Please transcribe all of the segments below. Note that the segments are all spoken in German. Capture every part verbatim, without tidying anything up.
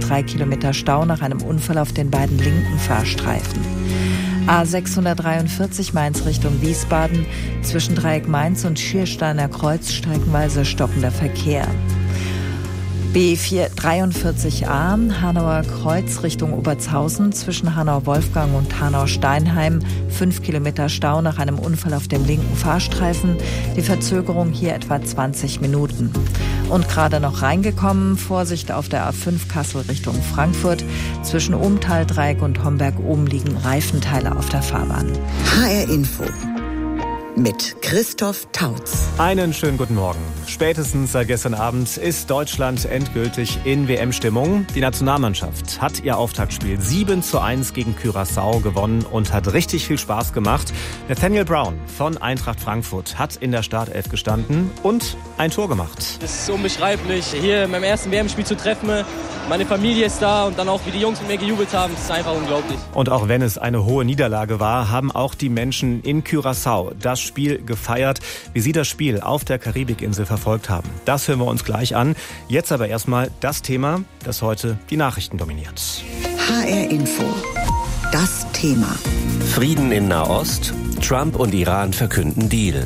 drei Kilometer Stau nach einem Unfall auf den beiden linken Fahrstreifen. A sechshundertdreiundvierzig Mainz Richtung Wiesbaden, zwischen Dreieck Mainz und Schiersteiner Kreuz streckenweise stockender Verkehr. B vierhundertdreiundvierzig A, Hanauer Kreuz Richtung Obertshausen, zwischen Hanau-Wolfgang und Hanau-Steinheim, fünf Kilometer Stau nach einem Unfall auf dem linken Fahrstreifen. Die Verzögerung hier etwa zwanzig Minuten. Und gerade noch reingekommen, Vorsicht auf der A fünf Kassel Richtung Frankfurt. Zwischen Ohmtal-Dreieck und Homberg-Ohm liegen Reifenteile auf der Fahrbahn. H R Info mit Christoph Tautz. Einen schönen guten Morgen. Spätestens seit gestern Abend ist Deutschland endgültig in W M-Stimmung. Die Nationalmannschaft hat ihr Auftaktspiel sieben zu eins gegen Curaçao gewonnen und hat richtig viel Spaß gemacht. Nathaniel Brown von Eintracht Frankfurt hat in der Startelf gestanden und ein Tor gemacht. Es ist unbeschreiblich, hier in meinem ersten W M-Spiel zu treffen. Meine Familie ist da und dann auch, wie die Jungs mit mir gejubelt haben, das ist einfach unglaublich. Und auch wenn es eine hohe Niederlage war, haben auch die Menschen in Curaçao das Spiel gefeiert, wie sie das Spiel auf der Karibikinsel verfolgt haben. Das hören wir uns gleich an. Jetzt aber erstmal das Thema, das heute die Nachrichten dominiert. H R Info. Das Thema. Frieden in Nahost. Trump und Iran verkünden Deal.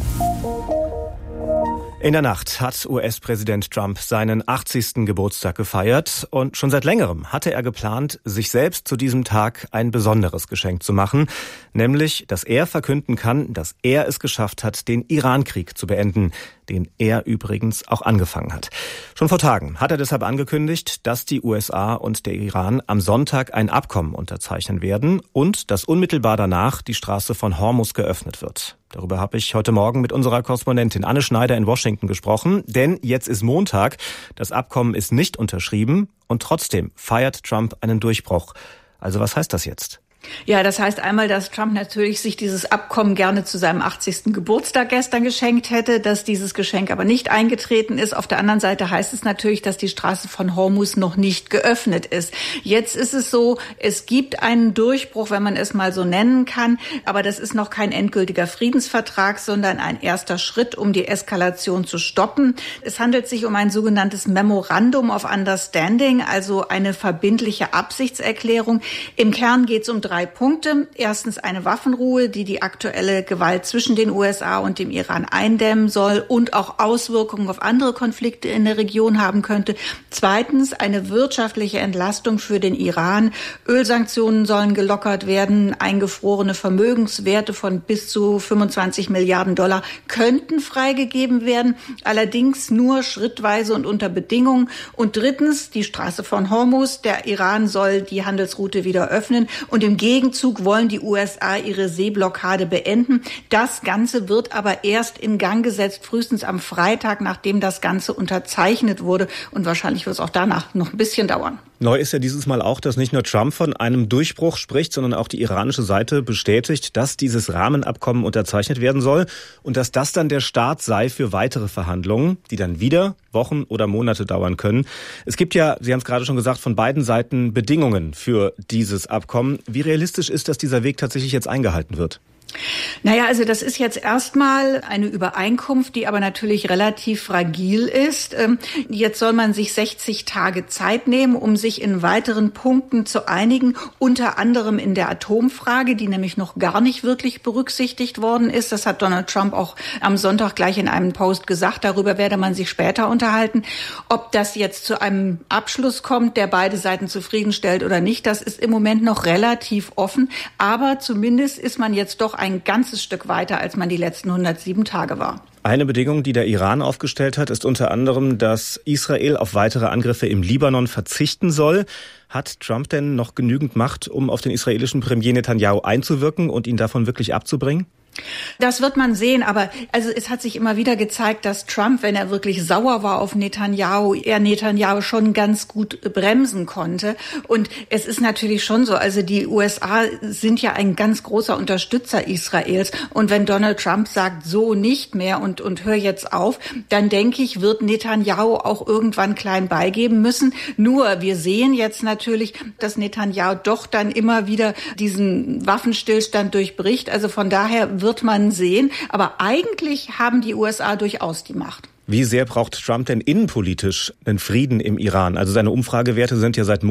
In der Nacht hat U S-Präsident Trump seinen achtzigsten Geburtstag gefeiert und schon seit längerem hatte er geplant, sich selbst zu diesem Tag ein besonderes Geschenk zu machen, nämlich, dass er verkünden kann, dass er es geschafft hat, den Iran-Krieg zu beenden, den er übrigens auch angefangen hat. Schon vor Tagen hat er deshalb angekündigt, dass die U S A und der Iran am Sonntag ein Abkommen unterzeichnen werden und dass unmittelbar danach die Straße von Hormuz geöffnet wird. Darüber habe ich heute Morgen mit unserer Korrespondentin Anne Schneider in Washington gesprochen, denn jetzt ist Montag, das Abkommen ist nicht unterschrieben und trotzdem feiert Trump einen Durchbruch. Also was heißt das jetzt? Ja, das heißt einmal, dass Trump natürlich sich dieses Abkommen gerne zu seinem achtzigsten Geburtstag gestern geschenkt hätte, dass dieses Geschenk aber nicht eingetreten ist. Auf der anderen Seite heißt es natürlich, dass die Straße von Hormuz noch nicht geöffnet ist. Jetzt ist es so, es gibt einen Durchbruch, wenn man es mal so nennen kann, aber das ist noch kein endgültiger Friedensvertrag, sondern ein erster Schritt, um die Eskalation zu stoppen. Es handelt sich um ein sogenanntes Memorandum of Understanding, also eine verbindliche Absichtserklärung. Im Kern geht es um drei Drei Punkte. Erstens eine Waffenruhe, die die aktuelle Gewalt zwischen den U S A und dem Iran eindämmen soll und auch Auswirkungen auf andere Konflikte in der Region haben könnte. Zweitens eine wirtschaftliche Entlastung für den Iran. Ölsanktionen sollen gelockert werden. Eingefrorene Vermögenswerte von bis zu fünfundzwanzig Milliarden Dollar könnten freigegeben werden, allerdings nur schrittweise und unter Bedingungen. Und drittens die Straße von Hormuz. Der Iran soll die Handelsroute wieder öffnen und im Gegenzug wollen die U S A ihre Seeblockade beenden. Das Ganze wird aber erst in Gang gesetzt, frühestens am Freitag, nachdem das Ganze unterzeichnet wurde. Und wahrscheinlich wird es auch danach noch ein bisschen dauern. Neu ist ja dieses Mal auch, dass nicht nur Trump von einem Durchbruch spricht, sondern auch die iranische Seite bestätigt, dass dieses Rahmenabkommen unterzeichnet werden soll und dass das dann der Start sei für weitere Verhandlungen, die dann wieder Wochen oder Monate dauern können. Es gibt ja, Sie haben es gerade schon gesagt, von beiden Seiten Bedingungen für dieses Abkommen. Wie realistisch ist, dass dieser Weg tatsächlich jetzt eingehalten wird? Naja, also das ist jetzt erstmal eine Übereinkunft, die aber natürlich relativ fragil ist. Jetzt soll man sich sechzig Tage Zeit nehmen, um sich in weiteren Punkten zu einigen, unter anderem in der Atomfrage, die nämlich noch gar nicht wirklich berücksichtigt worden ist. Das hat Donald Trump auch am Sonntag gleich in einem Post gesagt. Darüber werde man sich später unterhalten. Ob das jetzt zu einem Abschluss kommt, der beide Seiten zufriedenstellt oder nicht, das ist im Moment noch relativ offen. Aber zumindest ist man jetzt doch ein ganzes Stück weiter, als man die letzten hundertsieben Tage war. Eine Bedingung, die der Iran aufgestellt hat, ist unter anderem, dass Israel auf weitere Angriffe im Libanon verzichten soll. Hat Trump denn noch genügend Macht, um auf den israelischen Premier Netanyahu einzuwirken und ihn davon wirklich abzubringen? Das wird man sehen, aber also es hat sich immer wieder gezeigt, dass Trump, wenn er wirklich sauer war auf Netanyahu, er Netanyahu schon ganz gut bremsen konnte. Und es ist natürlich schon so, also die U S A sind ja ein ganz großer Unterstützer Israels. Und wenn Donald Trump sagt, so nicht mehr und, und hör jetzt auf, dann denke ich, wird Netanyahu auch irgendwann klein beigeben müssen. Nur wir sehen jetzt natürlich, dass Netanyahu doch dann immer wieder diesen Waffenstillstand durchbricht. Also von daher wird man sehen. Aber eigentlich haben die U S A durchaus die Macht. Wie sehr braucht Trump denn innenpolitisch einen Frieden im Iran? Also seine Umfragewerte sind ja seit